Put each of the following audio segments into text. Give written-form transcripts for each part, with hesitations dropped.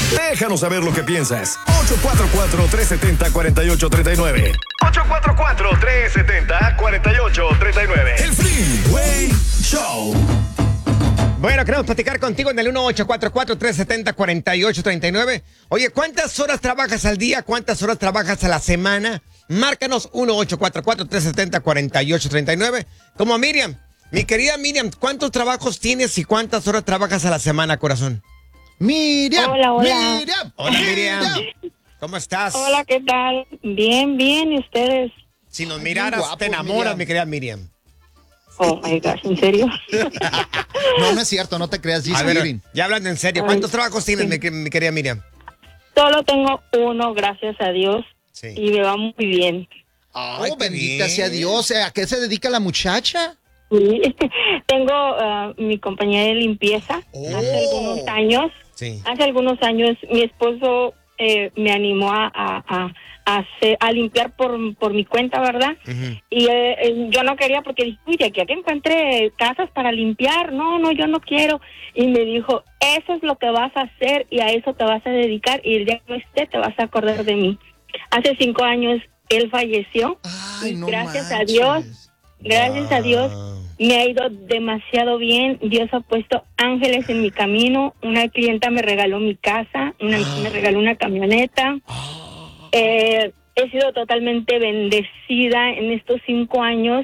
Déjanos saber lo que piensas. 844-370-4839. 844-370-4839. El Freeway Show. Bueno, queremos platicar contigo en el 1844-370-4839. Oye, ¿cuántas horas trabajas al día? ¿Cuántas horas trabajas a la semana? Márcanos 1844-370-4839. Como a Miriam. Mi querida Miriam, ¿cuántos trabajos tienes y cuántas horas trabajas a la semana, corazón? Miriam. Hola. Hola, Miriam. ¿Cómo estás? Hola, ¿qué tal? Bien, ¿y ustedes? Si nos miraras, guapo, te enamoras, Miriam. mi querida Miriam. Oh, my gosh, ¿en serio? No es cierto, no te creas. A ver, ya hablando en serio, ¿cuántos trabajos tienes, sí. mi querida Miriam? Solo tengo uno, gracias a Dios, Sí. y me va muy bien. Ay, qué bendita bien. sea Dios. ¿A qué se dedica la muchacha? Sí. Tengo mi compañía de limpieza. Hace algunos años mi esposo me animó a limpiar por mi cuenta, ¿verdad? Ujú. Y yo no quería porque dije, uy, de aquí a que encuentre casas para limpiar, no, yo no quiero. Y me dijo, eso es lo que vas a hacer y a eso te vas a dedicar y el día que no esté te vas a acordar de mí. Hace 5 años él falleció. Ay, y no gracias a manches. Dios, gracias a Dios, Wow. me ha ido demasiado bien. Dios ha puesto ángeles en mi camino. Una clienta me regaló mi casa, me regaló una camioneta. He sido totalmente bendecida en estos 5 años.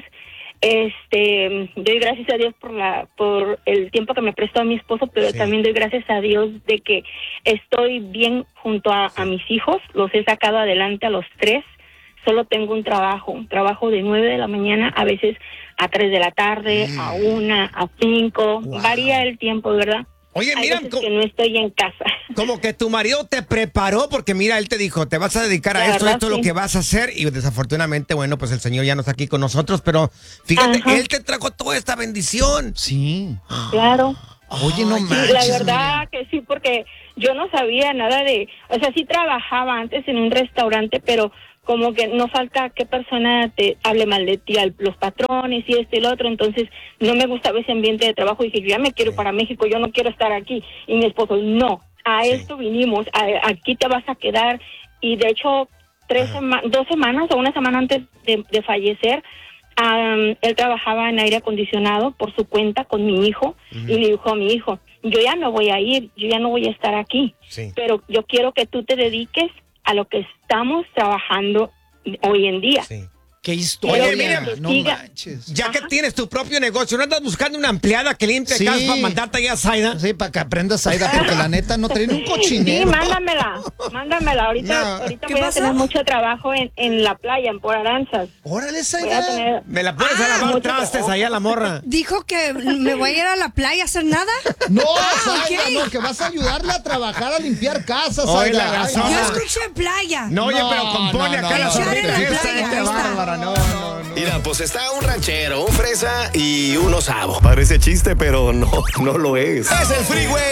Doy gracias a Dios por el tiempo que me prestó a mi esposo, pero Sí. también doy gracias a Dios de que estoy bien junto a mis hijos. Los he sacado adelante a los 3. Solo tengo un trabajo de 9 de la mañana, a veces a 3 de la tarde, a 1, a 5. Wow. Varía el tiempo, ¿verdad? Oye, Hay Miriam, veces que no estoy en casa. como que tu marido te preparó porque mira, él te dijo, te vas a dedicar a La esto, verdad, esto es lo sí. que vas a hacer y desafortunadamente, bueno, pues el Señor ya no está aquí con nosotros, pero fíjate, Ajá. él te trajo toda esta bendición. Sí. Claro. Oye, no Ay, Sí, manches, la verdad Miriam. que sí, porque yo no sabía nada o sea, sí trabajaba antes en un restaurante, pero como que no falta que persona te hable mal de ti, los patrones y esto y lo otro, entonces no me gustaba ese ambiente de trabajo, dije, yo ya me quiero para México, yo no quiero estar aquí, y mi esposo, no, a Sí. esto vinimos, aquí te vas a quedar, y de hecho 2 semanas o una semana antes de fallecer, él trabajaba en aire acondicionado por su cuenta con mi hijo, y le dijo a mi hijo, yo ya me voy a ir, yo ya no voy a estar aquí, Sí. pero yo quiero que tú te dediques a lo que estamos trabajando hoy en día. Sí. Qué historia. Oye, Miriam, no siga. manches. Ya que Ajá. tienes tu propio negocio, ¿no andas buscando una empleada que limpie Sí. casa para mandarte allá a Zaida? Sí, para que aprendas, Aida, porque la neta no traen un Sí, cochinero. mándamela. Ahorita, No. ahorita ¿Qué voy a pasó? tener mucho trabajo en la playa, en Por Aranzas. Órale, Voy a Saida. tener... Me la pones a lavar mucho trastes trabajo. allá la morra. ¿Dijo que me voy a ir a la playa a hacer nada? No, Ah, Saida, ok. no, que vas a ayudarle a trabajar, a limpiar casas, Oye, Saida. la Ay, razón. no. Yo escuché playa. No, oye, No, pero compone no, acá no, la no, sobrina. no, no, Esta no, gente ahí está. bárbara, no. Mira, pues está un ranchero, un fresa y un osavo. Parece chiste, pero no lo es. Es el Freeway